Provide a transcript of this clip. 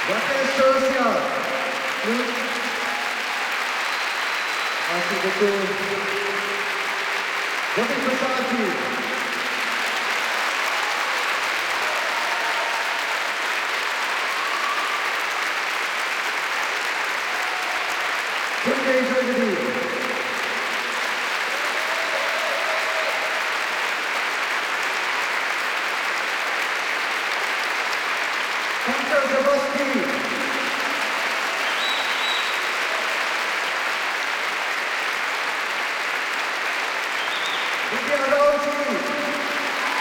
Jaké Social. Merci beaucoup. Bobby Pasaki. Tunde Jagadi. Hunter Zabrowski.